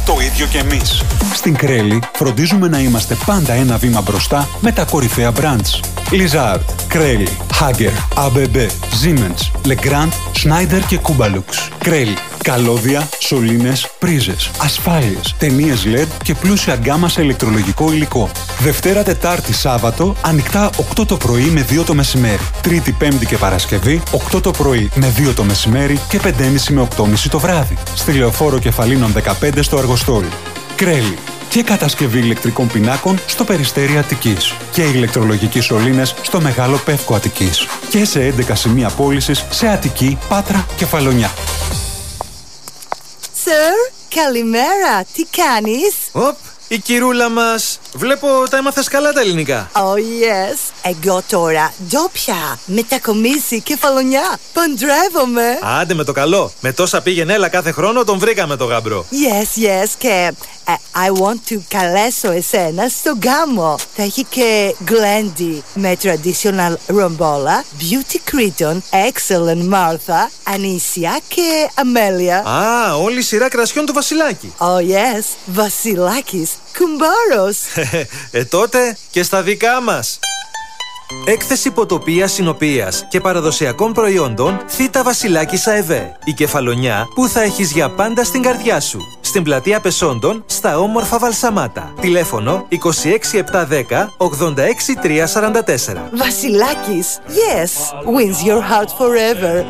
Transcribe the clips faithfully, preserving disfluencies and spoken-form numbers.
Το ίδιο και εμείς. Στην Κρέλη φροντίζουμε να είμαστε πάντα ένα βήμα μπροστά με τα κορυφαία brands. Lizard, Κρέλη, Hager, έι μπι μπι, Siemens, Legrand, Schneider και Kubalux. Κρέλη. Καλώδια, σωλήνες, πρίζες, ασφάλειες, ταινίες ελ ι ντι και πλούσια γκάμα σε ηλεκτρολογικό υλικό. Δευτέρα, Τετάρτη, Σάββατο, ανοιχτά οκτώ το πρωί με δύο το μεσημέρι. Τρίτη, Πέμπτη και Παρασκευή, οκτώ το πρωί με δύο το μεσημέρι και πέντε και μισή με οκτώ και μισή το βράδυ. Στη Λεωφόρο Κεφαλίνων δεκαπέντε στο Αργοστόλι. Κρέλη. Και κατασκευή ηλεκτρικών πινάκων στο Περιστέρι Αττικής. Και ηλεκτρολογικοί σωλήνες στο Μεγάλο Πεύκο Αττικής. Και σε έντεκα σημεία πώλησης σε Αττική, Πάτρα και Φαλονιά. Sir, καλημέρα, τι κάνεις? Οπ, η κυρούλα μας. Βλέπω τα έμαθες καλά τα ελληνικά. Oh yes, εγώ τώρα ντόπια, μετακομίσει Κεφαλονιά, παντρεύομαι. Άντε με το καλό, με τόσα πήγαινε έλα κάθε χρόνο τον βρήκαμε το γαμπρό. Yes, yes, και uh, I want to καλέσω εσένα στο γάμο. Θα έχει και γλέντι με traditional ρομβόλα, beauty Cretan, excellent Martha, Ανήσια και Αμέλεια. Α, όλη η σειρά κρασιών του Βασιλάκη. Oh yes, Βασιλάκης, κουμπάρος. Ε τότε και στα δικά μας. Έκθεση ποτοπίας συνοπίας και παραδοσιακών προϊόντων Θήτα Βασιλάκης ΑΕΒ. Η Κεφαλονιά που θα έχεις για πάντα στην καρδιά σου. Στην πλατεία Πεσόντων, στα όμορφα Βαλσαμάτα. Τηλέφωνο είκοσι έξι επτακόσια δέκα ογδόντα έξι τριακόσια σαράντα τέσσερα. Βασιλάκης, yes, wins your heart forever.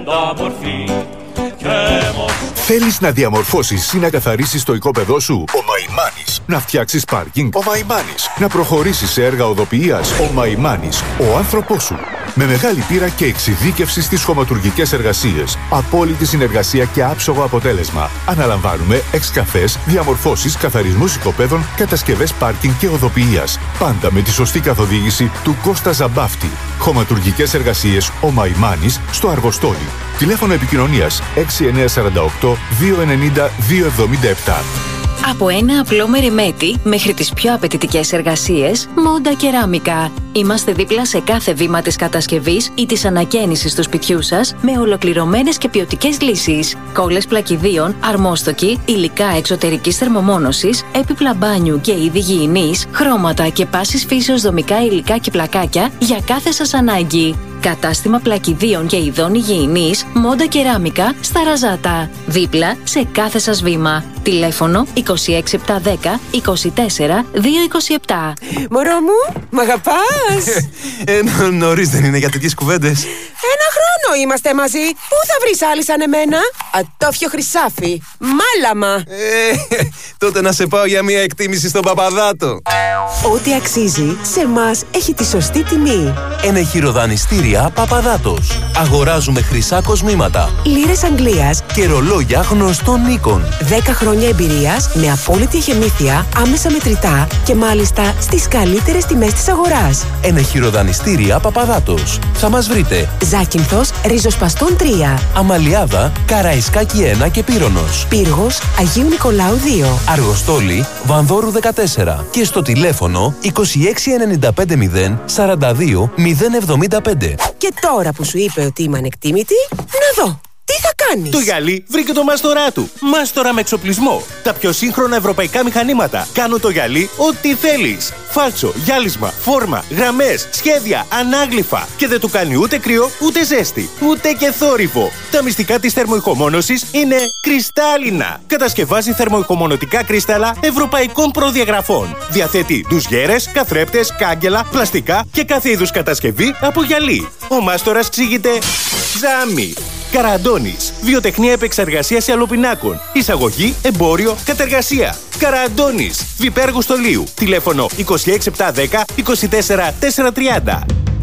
Θέλεις να διαμορφώσεις ή να καθαρίσεις το οικόπεδό σου? Ο Μαϊμάνης. Να φτιάξεις πάρκινγκ? Ο Μαϊμάνης. Να προχωρήσεις σε έργα οδοποιίας? Ο Μαϊμάνης. Ο άνθρωπός σου. Με μεγάλη πείρα και εξειδίκευση στις χωματουργικές εργασίες. Απόλυτη συνεργασία και άψογο αποτέλεσμα. Αναλαμβάνουμε εξκαφές, διαμορφώσεις, καθαρισμούς οικοπαίδων, κατασκευές πάρκινγκ και οδοποιίας. Πάντα με τη σωστή καθοδήγηση του Κώστα Ζαμπάφτη. Χωματουργικές εργασίες Ο Μαϊμάνης στο Αργοστόλι. Τηλέφωνο επικοινωνίας έξι εννιά τέσσερα οκτώ δύο εννιά δύο εβδομήντα επτά. Από ένα απλό μεριμέτι μέχρι τις πιο απαιτητικές εργασίες, Μόντα Κεράμικα. Είμαστε δίπλα σε κάθε βήμα της κατασκευής ή της ανακαίνησης του σπιτιού σας με ολοκληρωμένες και ποιοτικές λύσεις. Κόλλες πλακιδίων, αρμόστοκοι, υλικά εξωτερικής θερμομόνωσης, έπιπλα μπάνιου και είδη γυηνής, χρώματα και πάσης φύσεως δομικά υλικά και πλακάκια για κάθε σας ανάγκη. Κατάστημα πλακιδίων και ειδών υγιεινής Μόντα Κεράμικα στα Ραζάτα. Δίπλα σε κάθε σας βήμα. Τηλέφωνο είκοσι έξι επτακόσια δέκα είκοσι τέσσερα διακόσια είκοσι επτά. Μωρό μου, μ' αγαπάς? ε, νωρίς δεν είναι για τέτοιες κουβέντες. Ένα χρόνο είμαστε μαζί. Πού θα βρεις άλλη σαν εμένα? Ατόφιο χρυσάφι. Μάλαμα. Ε, τότε να σε πάω για μια εκτίμηση στον Παπαδάτο. Ό,τι αξίζει σε μας έχει τη σωστή τιμή. Ενεχειροδανιστήρια Παπαδάτος. Αγοράζουμε χρυσά κοσμήματα, λίρες Αγγλίας και ρολόγια γνωστών οίκων. δέκα χρόνια εμπειρίας με απόλυτη εχεμήθεια, άμεσα μετρητά και μάλιστα στις καλύτερες τιμές της αγοράς. Ενεχειροδανιστήρια Παπαδάτος. Θα μας βρείτε Ζάκυνθος, Ριζοσπαστών τρία, Αμαλιάδα, Καραϊσκάκη ένα και Πύρονος, Πύργος, Αγίου Νικολάου δύο, Αργοστόλη, Βανδόρου δεκατέσσερα και στο τηλέφωνο είκοσι έξι ενενήντα πέντε μηδέν σαράντα δύο μηδέν εβδομήντα πέντε. Και τώρα που σου είπε ότι είμαι ανεκτήμητη, να δω. Τι θα κάνεις? Το γυαλί βρήκε το μάστορά του. Μάστορα με εξοπλισμό. Τα πιο σύγχρονα ευρωπαϊκά μηχανήματα. Κάνω το γυαλί ό,τι θέλεις. Φάλτσο, γυάλισμα, φόρμα, γραμμές, σχέδια, ανάγλυφα. Και δεν του κάνει ούτε κρύο, ούτε ζέστη, ούτε και θόρυβο. Τα μυστικά της θερμοϊχομόνωσης είναι κρυστάλλινα. Κατασκευάζει θερμοϊχομονωτικά κρύσταλλα ευρωπαϊκών προδιαγραφών. Διαθέτει ντουζιέρες, καθρέπτες, κάγκελα, πλαστικά και κάθε είδους κατασκευή από γυαλί. Ο μάστορας ξύγεται Ζάμι. Καραντώνης. Βιοτεχνία επεξεργασίας σε αλοπινάκων. Εισαγωγή, εμπόριο, κατεργασία. Καραντώνης. Βιπέ Αργοστολίου. Τηλέφωνο είκοσι έξι επτακόσια δέκα είκοσι τέσσερα τετρακόσια τριάντα.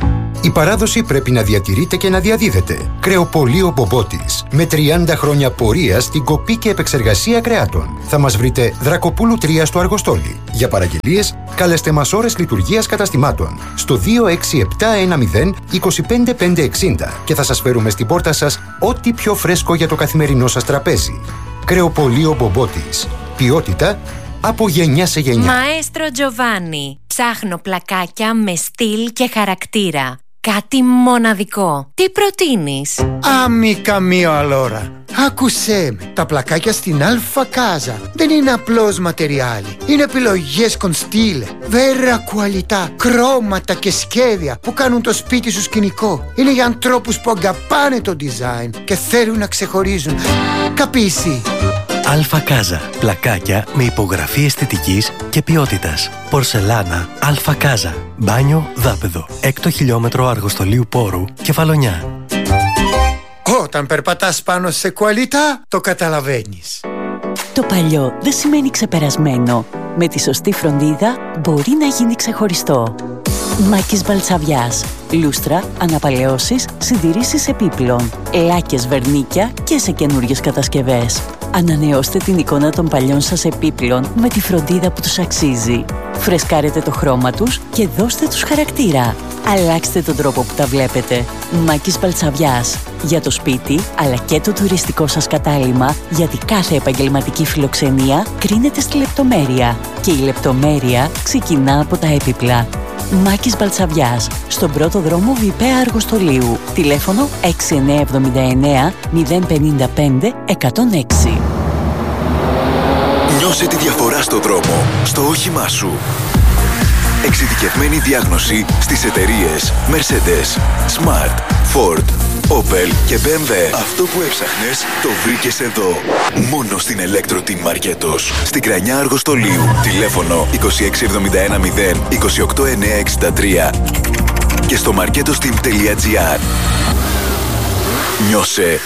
Η παράδοση πρέπει να διατηρείται και να διαδίδεται. Κρεοπωλείο Μπομπότης. Με τριάντα χρόνια πορεία στην κοπή και επεξεργασία κρεάτων. Θα μας βρείτε Δρακοπούλου τρία στο Αργοστόλι. Για παραγγελίες, καλέστε μας ώρες λειτουργίας καταστημάτων στο δύο έξι επτά ένα μηδέν είκοσι πέντε πεντακόσια εξήντα και θα σας φέρουμε στην πόρτα σας ό,τι πιο φρέσκο για το καθημερινό σας τραπέζι. Κρεοπωλείο Μπομπότης. Ποιότητα από γενιά σε γενιά. Μαέστρο Τζοβάνι. Ψάχνω πλακάκια με στυλ και χαρακτήρα. Κάτι μοναδικό. Τι προτείνεις? Amica mia allora. Άκουσέ με, τα πλακάκια στην Αλφα Κάζα δεν είναι απλώς ματεριάλι. Είναι επιλογές con stile, vera qualità, χρώματα και σχέδια που κάνουν το σπίτι σου σκηνικό. Είναι για ανθρώπους που αγαπάνε το design και θέλουν να ξεχωρίζουν. Καπίσει. Αλφα Κάζα. Πλακάκια με υπογραφή αισθητικής και ποιότητας. Πορσελάνα Αλφα Κάζα. Μπάνιο δάπεδο. Έκτο χιλιόμετρο Αργοστολίου Πόρου, Κεφαλονιά. Όταν περπατάς πάνω σε κουαλιτά, το καταλαβαίνεις. Το παλιό δεν σημαίνει ξεπερασμένο. Με τη σωστή φροντίδα μπορεί να γίνει ξεχωριστό. Μάκης Μπαλτσαβιάς. Λούστρα, αναπαλαιώσεις, συντηρήσεις επίπλων. Λάκες βερνίκια και σε καινούριες κατασκευές. Ανανεώστε την εικόνα των παλιών σας επίπλων με τη φροντίδα που τους αξίζει. Φρεσκάρετε το χρώμα τους και δώστε τους χαρακτήρα. Αλλάξτε τον τρόπο που τα βλέπετε. Μάκης Μπαλτσαβιάς. Για το σπίτι, αλλά και το τουριστικό σας κατάλημα, γιατί κάθε επαγγελματική φιλοξενία κρίνεται στη λεπτομέρεια. Και η λεπτομέρεια ξεκινά από τα έπιπλα. Μάκης Μπαλτσαβιάς, στον πρώτο δρόμο Βιπαία Αργοστολίου. Τηλέφωνο έξι εννιά εβδομήντα εννέα μηδέν πενήντα πέντε εκατόν έξι. Νιώσε τη διαφορά στο δρόμο, στο όχημά σου. Εξειδικευμένη διάγνωση στις εταιρείες Mercedes, Smart, Ford, Opel και μπι εμ ντάμπλιου. Αυτό που έψαχνες το βρήκες εδώ. Μόνο στην Electro Team Marketos. Στην Κρανιά Αργοστολίου. Τηλέφωνο είκοσι έξι εβδομήντα ένα μηδέν είκοσι οκτώ εννιακόσια εξήντα τρία και στο marketosteam τελεία τζι άρ. Νιώσε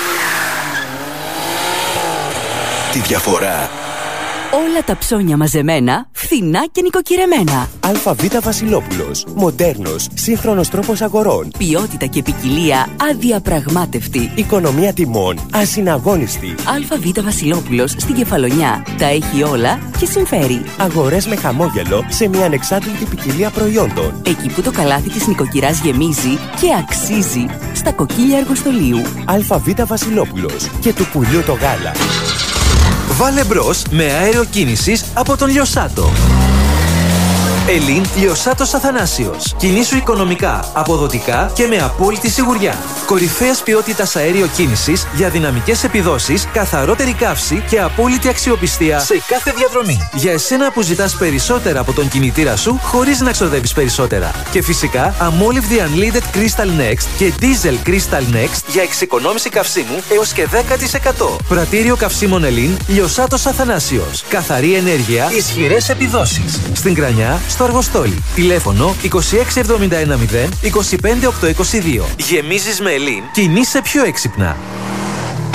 τη διαφορά. Όλα τα ψώνια μαζεμένα, φθηνά και νοικοκυρεμένα. ΑΒ Βασιλόπουλος. Μοντέρνος, σύγχρονος τρόπος αγορών. Ποιότητα και ποικιλία αδιαπραγμάτευτη. Οικονομία τιμών ασυναγώνιστη. ΑΒ Βασιλόπουλος στην Κεφαλονιά. Τα έχει όλα και συμφέρει. Αγορές με χαμόγελο σε μια ανεξάρτητη ποικιλία προϊόντων. Εκεί που το καλάθι της νοικοκυράς γεμίζει και αξίζει. Στα Κοκκίλια Αργοστολίου. ΑΒ Βασιλόπουλος. Και του πουλιού το γάλα. Βάλε μπρος με αέριο κίνησης από τον Λιοσάτο. Ελλήν Λιοσάτος Αθανάσιος. Κινήσου οικονομικά, αποδοτικά και με απόλυτη σιγουριά. Κορυφαίας ποιότητας αέριο κίνησης για δυναμικές επιδόσεις, καθαρότερη καύση και απόλυτη αξιοπιστία σε κάθε διαδρομή. Για εσένα που ζητάς περισσότερα από τον κινητήρα σου χωρίς να ξοδεύεις περισσότερα. Και φυσικά αμόλυβδη Unleaded Crystal Next και Diesel Crystal Next για εξοικονόμηση καυσίμου έως και δέκα τοις εκατό. Πρατήριο καυσίμων Ελλήν Λιοσάτος Αθανάσιος. Καθαρή ενέργεια, ισχυρές επιδόσεις. Στην Κρανιά, στο Αργοστόλι. Τηλέφωνο είκοσι έξι εβδομήντα ένα μηδέν είκοσι πέντε οκτακόσια είκοσι δύο. Γεμίζεις με Ελλήν, κινείσαι πιο έξυπνα.